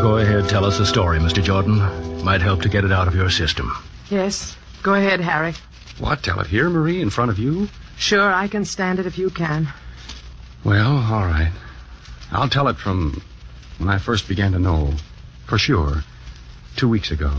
Go ahead, tell us the story, Mr. Jordan. Might help to get it out of your system. Yes, go ahead, Harry. What, tell it here, Marie, in front of you? Sure, I can stand it if you can. Well, all right. I'll tell it from when I first began to know, for sure, 2 weeks ago.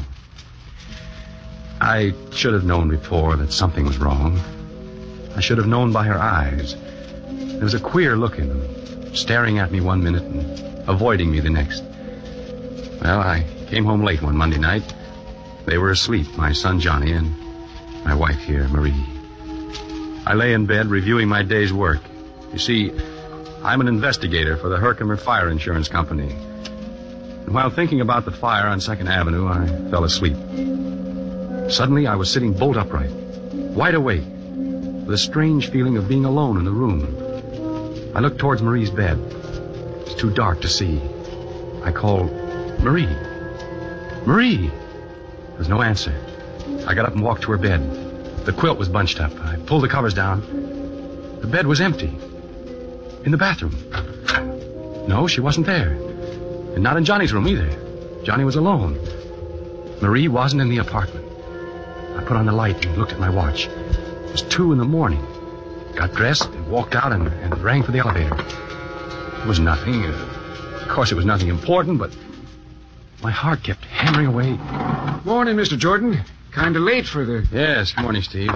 I should have known before that something was wrong. I should have known by her eyes. There was a queer look in them, staring at me one minute and avoiding me the next. Well, I came home late one Monday night. They were asleep, my son Johnny and my wife here, Marie. I lay in bed reviewing my day's work. You see, I'm an investigator for the Herkimer Fire Insurance Company. And while thinking about the fire on 2nd Avenue, I fell asleep. Suddenly, I was sitting bolt upright, wide awake, with a strange feeling of being alone in the room. I looked towards Marie's bed. It was too dark to see. I called, Marie. Marie! There was no answer. I got up and walked to her bed. The quilt was bunched up. I pulled the covers down. The bed was empty. In the bathroom. No, she wasn't there. And not in Johnny's room either. Johnny was alone. Marie wasn't in the apartment. I put on the light and looked at my watch. It was 2 a.m. Got dressed and walked out and rang for the elevator. It was nothing. Of course, it was nothing important, but my heart kept hammering away. Morning, Mr. Jordan. Kind of late for the... Yes, good morning, Steve.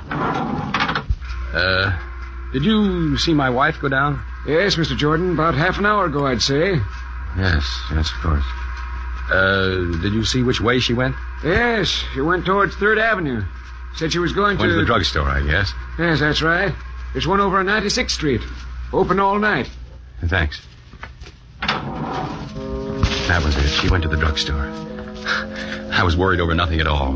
Did you see my wife go down? Yes, Mr. Jordan. About half an hour ago, I'd say. Yes, of course. Did you see which way she went? Yes, she went towards 3rd Avenue. Said she was going Went to the drugstore, I guess. Yes, that's right. There's one over on 96th Street. Open all night. Thanks. That was it. She went to the drugstore. I was worried over nothing at all.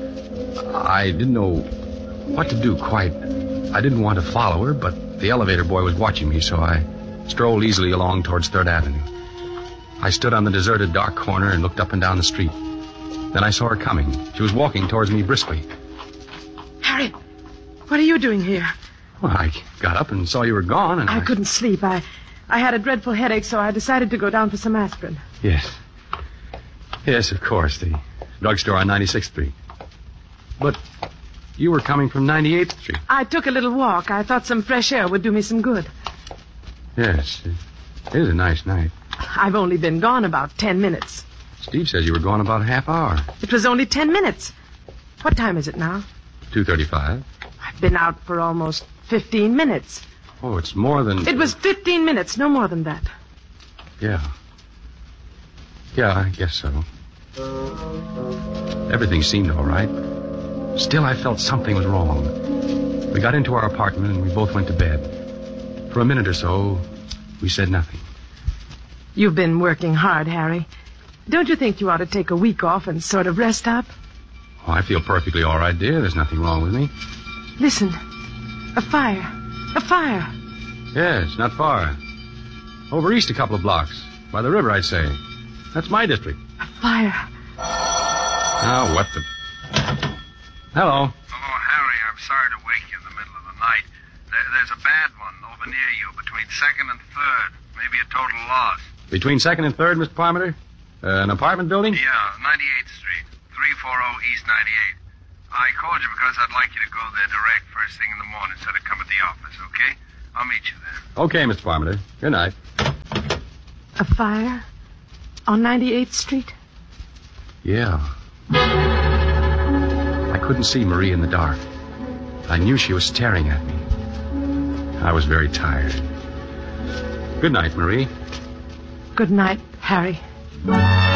I didn't know what to do quite. I didn't want to follow her, but the elevator boy was watching me, so I strolled easily along towards 3rd Avenue. I stood on the deserted dark corner and looked up and down the street. Then I saw her coming. She was walking towards me briskly. Harry, what are you doing here? Well, I got up and saw you were gone, and I couldn't sleep. I had a dreadful headache, so I decided to go down for some aspirin. Yes. Yes, of course, the drugstore on 96th Street. But you were coming from 98th Street. I took a little walk. I thought some fresh air would do me some good. Yes, it is a nice night. I've only been gone about 10 minutes. Steve says you were gone about a half hour. It was only 10 minutes. What time is it now? 2:35. I've been out for almost 15 minutes. Oh, it's more than... It was 15 minutes, no more than that. Yeah. Yeah, I guess so. Everything seemed all right. Still, I felt something was wrong. We got into our apartment and we both went to bed. For a minute or so, we said nothing. You've been working hard, Harry. Don't you think you ought to take a week off and sort of rest up? Oh, I feel perfectly all right, dear. There's nothing wrong with me. Listen. A fire. A fire. Yes, not far. Over east a couple of blocks. By the river, I'd say. That's my district. A fire. Now, what the... Hello. Hello, Harry. I'm sorry to wake you in the middle of the night. There's a bad one over near you between 2nd and 3rd. Maybe a total loss. Between 2nd and 3rd, Mr. Parmenter? An apartment building? Yeah, 98th Street. 340 East 98. I called you because I'd like you to go there direct first thing in the morning instead of come at the office, okay? I'll meet you there. Okay, Mr. Parmenter. Good night. A fire? On 98th Street? Yeah. I couldn't see Marie in the dark. I knew she was staring at me. I was very tired. Good night, Marie. Good night, Harry.